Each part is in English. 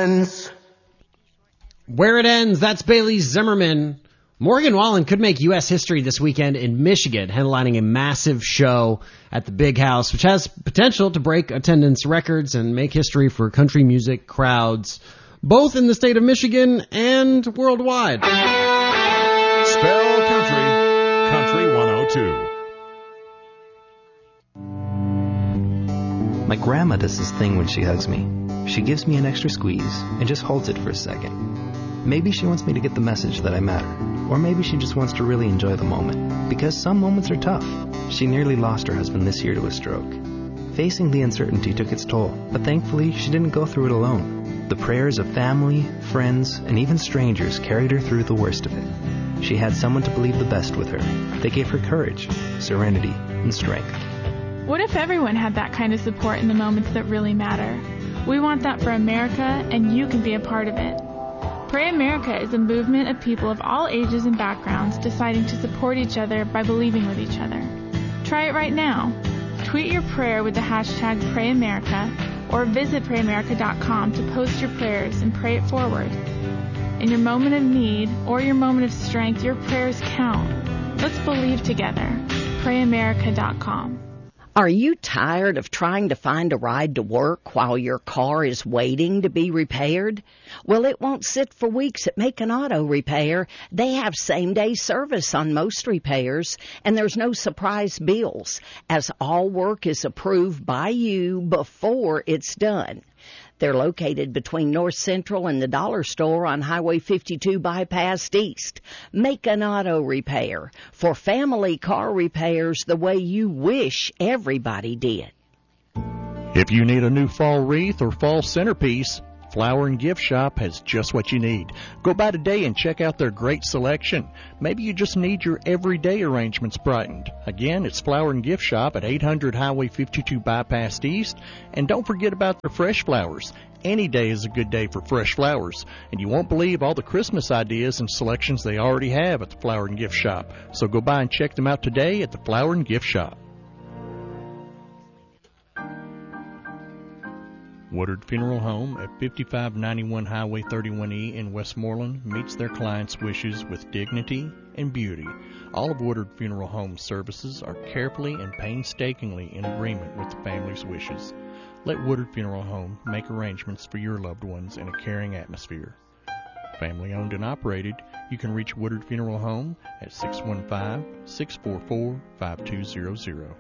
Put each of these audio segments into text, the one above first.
ends. Where it ends, that's Bailey Zimmerman. Morgan Wallen could make U.S. history this weekend in Michigan, headlining a massive show at the Big House, which has potential to break attendance records and make history for country music crowds, both in the state of Michigan and worldwide. Spell Country, Country 102. My grandma does this thing when she hugs me. She gives me an extra squeeze and just holds it for a second. Maybe she wants me to get the message that I matter. Or maybe she just wants to really enjoy the moment. Because some moments are tough. She nearly lost her husband this year to a stroke. Facing the uncertainty took its toll, but thankfully she didn't go through it alone. The prayers of family, friends, and even strangers carried her through the worst of it. She had someone to believe the best with her. They gave her courage, serenity, and strength. What if everyone had that kind of support in the moments that really matter? We want that for America, and you can be a part of it. Pray America is a movement of people of all ages and backgrounds deciding to support each other by believing with each other. Try it right now. Tweet your prayer with the hashtag PrayAmerica or visit PrayAmerica.com to post your prayers and pray it forward. In your moment of need or your moment of strength, your prayers count. Let's believe together. PrayAmerica.com. Are you tired of trying to find a ride to work while your car is waiting to be repaired? Well, it won't sit for weeks at Macon Auto Repair. They have same-day service on most repairs, and there's no surprise bills, as all work is approved by you before it's done. They're located between North Central and the Dollar Store on Highway 52 Bypass East. Macon Auto Repair, for family car repairs the way you wish everybody did. If you need a new fall wreath or fall centerpiece, Flower and Gift Shop has just what you need. Go by today and check out their great selection. Maybe you just need your everyday arrangements brightened. Again, it's Flower and Gift Shop at 800 Highway 52 Bypass East. And don't forget about their fresh flowers. Any day is a good day for fresh flowers. And you won't believe all the Christmas ideas and selections they already have at the Flower and Gift Shop. So go by and check them out today at the Flower and Gift Shop. Woodard Funeral Home at 5591 Highway 31E in Westmoreland meets their clients' wishes with dignity and beauty. All of Woodard Funeral Home's services are carefully and painstakingly in agreement with the family's wishes. Let Woodard Funeral Home make arrangements for your loved ones in a caring atmosphere. Family owned and operated, you can reach Woodard Funeral Home at 615-644-5200.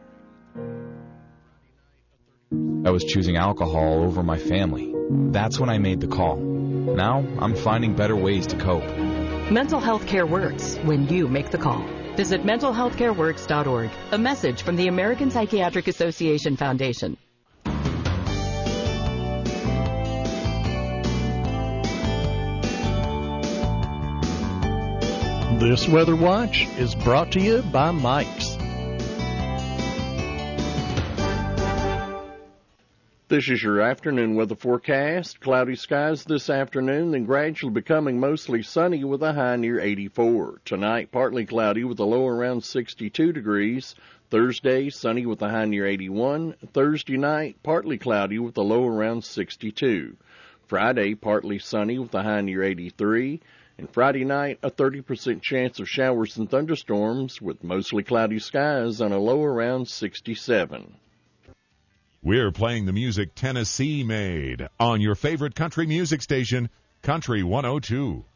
I was choosing alcohol over my family. That's when I made the call. Now I'm finding better ways to cope. Mental health care works when you make the call. Visit mentalhealthcareworks.org. A message from the American Psychiatric Association Foundation. This Weather Watch is brought to you by Mike's. This is your afternoon weather forecast. Cloudy skies this afternoon, then gradually becoming mostly sunny with a high near 84. Tonight, partly cloudy with a low around 62 degrees. Thursday, sunny with a high near 81. Thursday night, partly cloudy with a low around 62. Friday, partly sunny with a high near 83. And Friday night, a 30% chance of showers and thunderstorms with mostly cloudy skies on a low around 67. We're playing the music Tennessee made on your favorite country music station, Country 102.